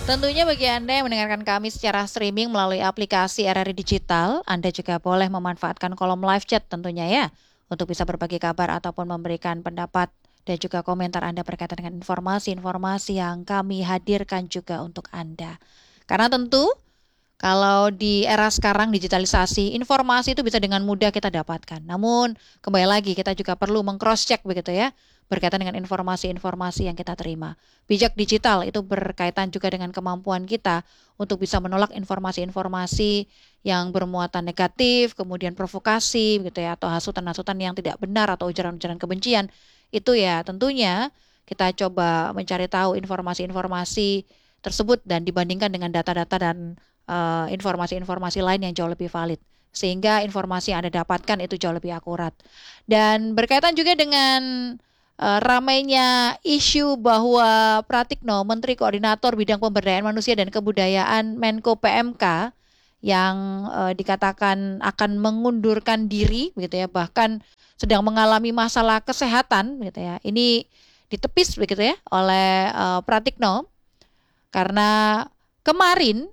Tentunya bagi Anda yang mendengarkan kami secara streaming melalui aplikasi RRI Digital, Anda juga boleh memanfaatkan kolom live chat tentunya ya, untuk bisa berbagi kabar ataupun memberikan pendapat dan juga komentar Anda berkaitan dengan informasi-informasi yang kami hadirkan juga untuk Anda. Karena tentu kalau di era sekarang digitalisasi, informasi itu bisa dengan mudah kita dapatkan. Namun kembali lagi kita juga perlu meng-cross check begitu ya, berkaitan dengan informasi-informasi yang kita terima. Bijak digital itu berkaitan juga dengan kemampuan kita untuk bisa menolak informasi-informasi yang bermuatan negatif, kemudian provokasi gitu ya, atau hasutan-hasutan yang tidak benar atau ujaran-ujaran kebencian. Itu ya tentunya kita coba mencari tahu informasi-informasi tersebut dan dibandingkan dengan data-data dan informasi-informasi lain yang jauh lebih valid. Sehingga informasi yang Anda dapatkan itu jauh lebih akurat. Dan berkaitan juga dengan ramainya isu bahwa Pratikno, Menteri Koordinator Bidang Pemberdayaan Manusia dan Kebudayaan Menko PMK yang dikatakan akan mengundurkan diri begitu ya, bahkan sedang mengalami masalah kesehatan gitu ya. Ini ditepis begitu ya oleh Pratikno karena kemarin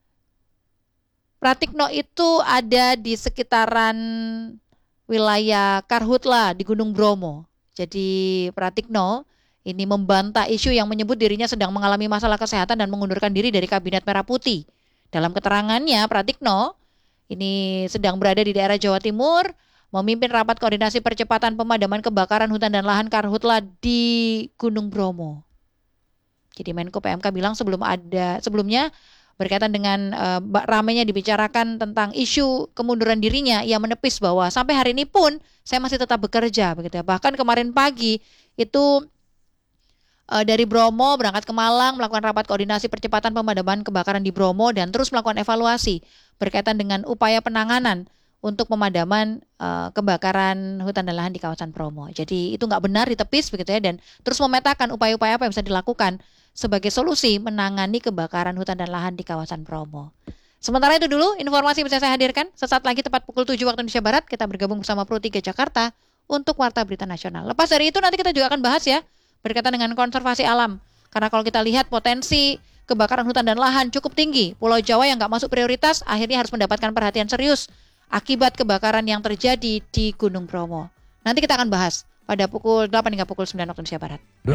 Pratikno itu ada di sekitaran wilayah Karhutla di Gunung Bromo. Jadi Pratikno ini membantah isu yang menyebut dirinya sedang mengalami masalah kesehatan dan mengundurkan diri dari Kabinet Merah Putih. Dalam keterangannya, Pratikno ini sedang berada di daerah Jawa Timur, memimpin rapat koordinasi percepatan pemadaman kebakaran hutan dan lahan Karhutla di Gunung Bromo. Jadi Menko PMK bilang sebelumnya berkaitan dengan ramainya dibicarakan tentang isu kemunduran dirinya, ia menepis bahwa sampai hari ini pun saya masih tetap bekerja begitu ya. Bahkan kemarin pagi itu dari Bromo berangkat ke Malang melakukan rapat koordinasi percepatan pemadaman kebakaran di Bromo dan terus melakukan evaluasi berkaitan dengan upaya penanganan untuk pemadaman kebakaran hutan dan lahan di kawasan Bromo. Jadi itu nggak benar, ditepis begitu ya, dan terus memetakan upaya-upaya apa yang bisa dilakukan sebagai solusi menangani kebakaran hutan dan lahan di kawasan Bromo. Sementara itu dulu informasi yang bisa saya hadirkan. Sesaat lagi tepat pukul 7 waktu Indonesia Barat kita bergabung bersama Pro 3 Jakarta untuk Warta Berita Nasional. Lepas dari itu nanti kita juga akan bahas ya berkaitan dengan konservasi alam. Karena kalau kita lihat potensi kebakaran hutan dan lahan cukup tinggi. Pulau Jawa yang nggak masuk prioritas akhirnya harus mendapatkan perhatian serius akibat kebakaran yang terjadi di Gunung Bromo. Nanti kita akan bahas pada pukul 8 hingga pukul 9 waktu Indonesia Barat.